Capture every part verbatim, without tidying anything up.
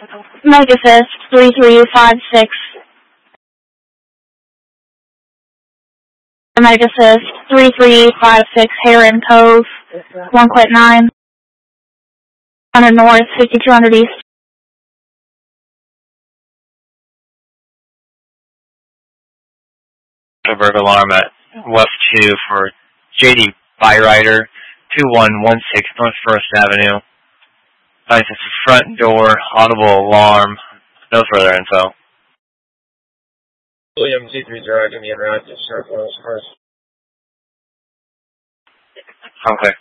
Megafist three three five six. Megafist three three five six, Heron Cove, one quit nine. one hundred north, fifty-two hundred east. Suburb alarm at West two for J D Byrider, two one one six North First Avenue. Nice, it's a front door, audible alarm. No further info. William two three zero, give me a route to start one of those cars. Okay.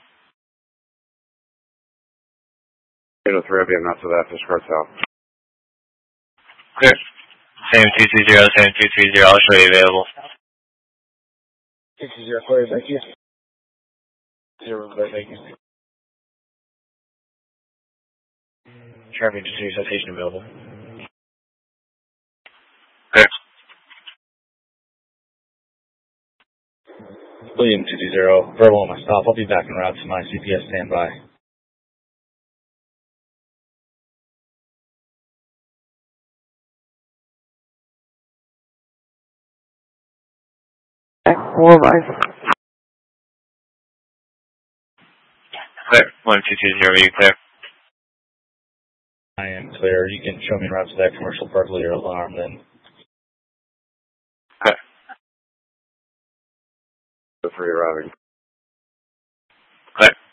eight oh three, I'll be enough for that, this car's out. Clear. Same two three zero, same two three zero, I'll show you available. two two zero, clear, thank you. Zero, clear, thank you. Traffic to citation available. Clear. William two two zero, verbal on my stop. I'll be back en route to my C P S standby. Four by. Clear. one two two zero, are you clear? I am clear. You can show me en route to that commercial burglary alarm then. Clear. The three arriving. Clear.